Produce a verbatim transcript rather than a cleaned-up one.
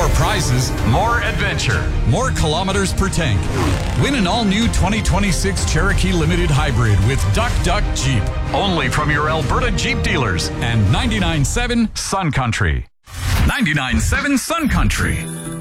More prizes, more adventure, more kilometers per tank. Win an all-new twenty twenty-six Cherokee Limited Hybrid with Duck Duck Jeep. Only from your Alberta Jeep dealers and ninety-nine point seven Sun Country. ninety-nine point seven Sun Country.